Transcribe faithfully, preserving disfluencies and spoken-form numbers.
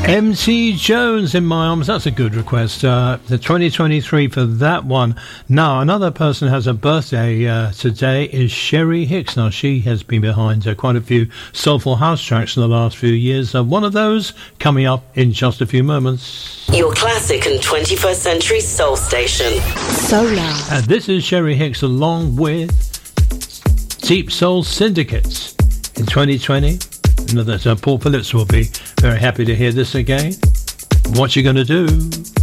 M C Jones, In My Arms. That's a good request. Uh, the twenty twenty-three for that one. Now, another person has a birthday uh, today is Sherry Hicks. Now, she has been behind uh, quite a few soulful house tracks in the last few years. Uh, one of those coming up in just a few moments. Your classic and twenty-first century soul station. Solar. And this is Sherry Hicks along with Deep Soul Syndicates in twenty twenty. You know that uh, Paul Phillips will be very happy to hear this again. What you gonna do?